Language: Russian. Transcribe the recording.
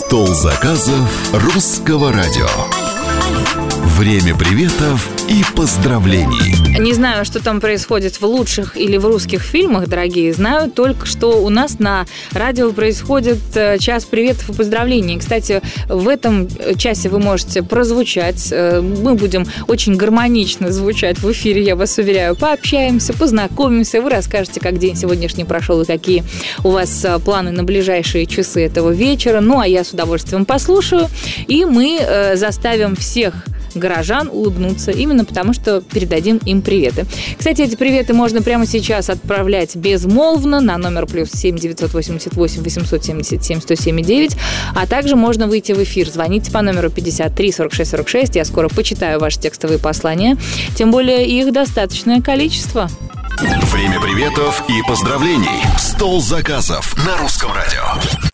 Стол заказов Русского радио. Время приветов и поздравлений. Не знаю, что там происходит в лучших или в русских фильмах, дорогие. Знаю только, что у нас на радио происходит час приветов и поздравлений. Кстати, в этом часе вы можете прозвучать. Мы будем очень гармонично звучать в эфире, я вас уверяю. Пообщаемся, познакомимся. Вы расскажете, как день сегодняшний прошел и какие у вас планы на ближайшие часы этого вечера. Ну, а я с удовольствием послушаю. И мы заставим всех горожан улыбнуться, именно потому что передадим им приветы. Кстати, эти приветы можно прямо сейчас отправлять безмолвно на номер +7 988 877 107 а также можно выйти в эфир. Звоните по номеру 53 46 46. Я скоро почитаю ваши текстовые послания. Тем более их достаточное количество. Время приветов и поздравлений. Стол заказов на Русском радио.